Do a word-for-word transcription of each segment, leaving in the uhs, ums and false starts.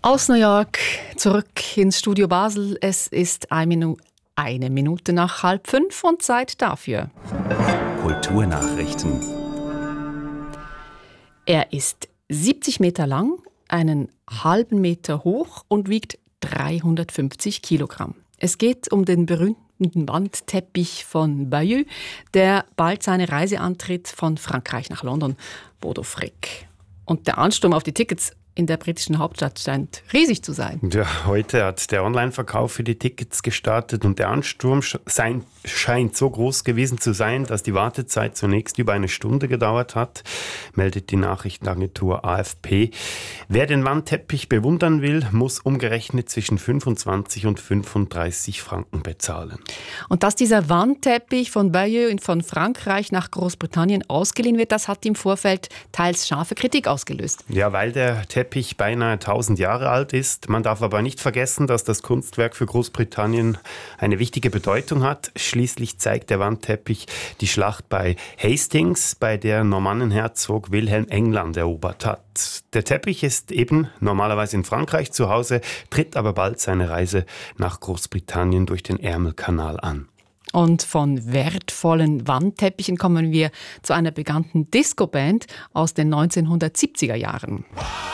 Aus New York zurück ins Studio Basel. Es ist eine Minute, eine Minute nach halb fünf und Zeit dafür. Kulturnachrichten. Er ist siebzig Meter lang, einen halben Meter hoch und wiegt dreihundertfünfzig Kilogramm. Es geht um den berühmten Wandteppich von Bayeux, der bald seine Reise antritt von Frankreich nach London. Bodo Frick. Und der Ansturm auf die Tickets in der britischen Hauptstadt scheint riesig zu sein. Ja, heute hat der Online-Verkauf für die Tickets gestartet und der Ansturm sein, scheint so groß gewesen zu sein, dass die Wartezeit zunächst über eine Stunde gedauert hat, meldet die Nachrichtenagentur A F P. Wer den Wandteppich bewundern will, muss umgerechnet zwischen fünfundzwanzig und fünfunddreißig Franken bezahlen. Und dass dieser Wandteppich von Bayeux von Frankreich nach Großbritannien ausgeliehen wird, das hat im Vorfeld teils scharfe Kritik ausgelöst. Ja, weil der Teppich beinahe tausend Jahre alt ist. Man darf aber nicht vergessen, dass das Kunstwerk für Großbritannien eine wichtige Bedeutung hat. Schließlich zeigt der Wandteppich die Schlacht bei Hastings, bei der Normannenherzog Wilhelm England erobert hat. Der Teppich ist eben normalerweise in Frankreich zu Hause, tritt aber bald seine Reise nach Großbritannien durch den Ärmelkanal an. Und von wertvollen Wandteppichen kommen wir zu einer bekannten Disco-Band aus den neunzehnhundertsiebziger Jahren.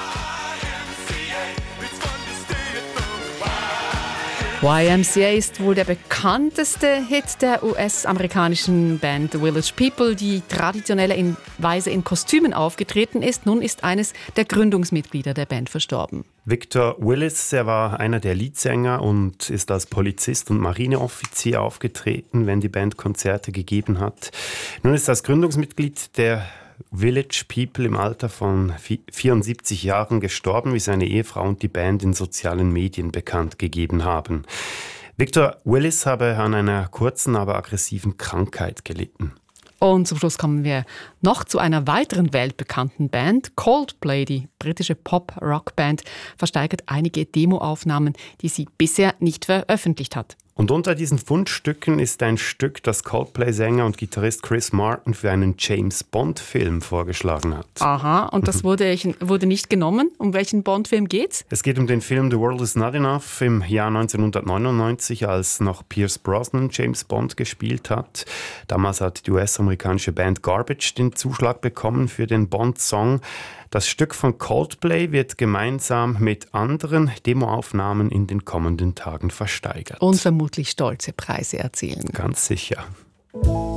Y M C A ist wohl der bekannteste Hit der U S-amerikanischen Band The Village People, die traditionellerweise in Kostümen aufgetreten ist. Nun ist eines der Gründungsmitglieder der Band verstorben. Victor Willis, er war einer der Leadsänger und ist als Polizist und Marineoffizier aufgetreten, wenn die Band Konzerte gegeben hat. Nun ist das Gründungsmitglied der Village People im Alter von vierundsiebzig Jahren gestorben, wie seine Ehefrau und die Band in sozialen Medien bekannt gegeben haben. Victor Willis habe an einer kurzen, aber aggressiven Krankheit gelitten. Und zum Schluss kommen wir noch zu einer weiteren weltbekannten Band. Coldplay, die britische Pop-Rock-Band, versteigert einige Demoaufnahmen, die sie bisher nicht veröffentlicht hat. Und unter diesen Fundstücken ist ein Stück, das Coldplay-Sänger und Gitarrist Chris Martin für einen James-Bond-Film vorgeschlagen hat. Aha, und das wurde, wurde nicht genommen. Um welchen Bond-Film geht's? Es geht um den Film The World Is Not Enough im Jahr neunzehnhundertneunundneunzig, als noch Pierce Brosnan James Bond gespielt hat. Damals hat die U S-amerikanische Band Garbage den Zuschlag bekommen für den Bond-Song. Das Stück von Coldplay wird gemeinsam mit anderen Demoaufnahmen in den kommenden Tagen versteigert. Und vermutlich stolze Preise erzielen. Ganz sicher.